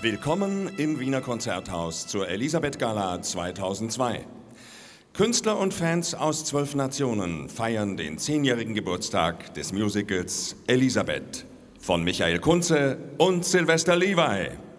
Willkommen im Wiener Konzerthaus zur Elisabeth Gala 2002. Künstler und Fans aus 12 Nationen feiern den 10-jährigen Geburtstag des Musicals Elisabeth von Michael Kunze und Sylvester Levi.